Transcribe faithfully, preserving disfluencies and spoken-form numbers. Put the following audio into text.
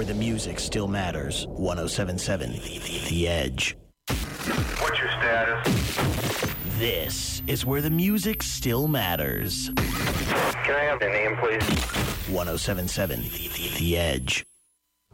where the music still matters. one oh seven point seven The Edge. What's your status? This is where the music still matters. Can I have the name, please? one oh seven point seven The Edge.